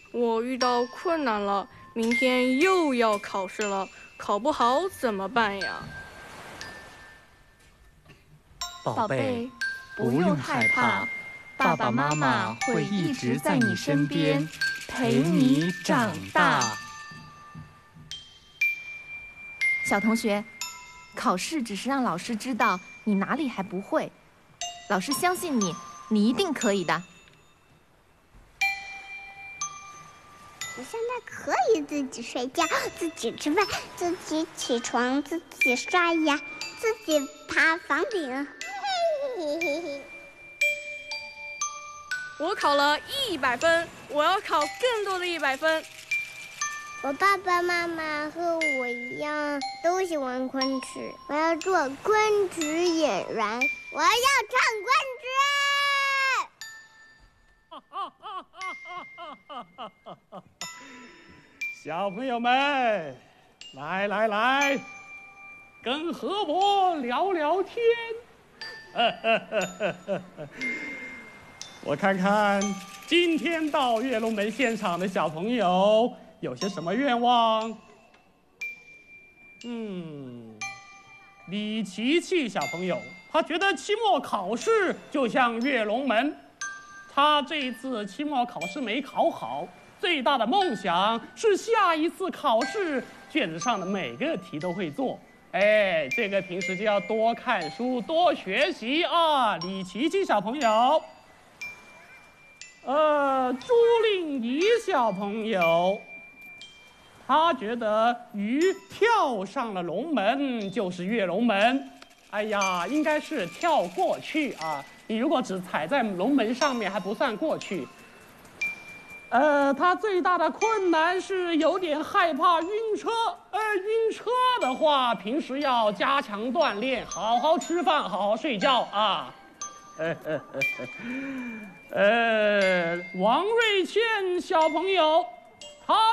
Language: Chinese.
我遇到困难了，明天又要考试了，考不好怎么办呀？ 宝贝，不用害怕，爸爸妈妈会一直在你身边，陪你长大。 小同学，考试只是让老师知道你哪里还不会，老师相信你，你一定可以的。 我现在可以自己睡觉，自己吃饭，自己起床，自己刷牙，自己爬房顶。 我考了100分，我要考更多的100分。 我爸爸妈妈和我一样都喜欢昆曲，我要做昆曲演员，我要唱昆曲。 小朋友们，来，跟河伯聊聊天。我看看今天到跃龙门现场的小朋友有些什么愿望？李琪琪小朋友，他觉得期末考试就像跃龙门，他这一次期末考试没考好，最大的梦想是下一次考试卷子上的每个题都会做。这个平时就要多看书，多学习啊，李琪琪小朋友。朱令仪小朋友，他觉得鱼跳上了龙门就是跃龙门。哎呀，应该是跳过去啊！你如果只踩在龙门上面还不算过去。他最大的困难是有点害怕晕车。晕车的话，平时要加强锻炼，好好吃饭，好好睡觉啊。王瑞倩小朋友，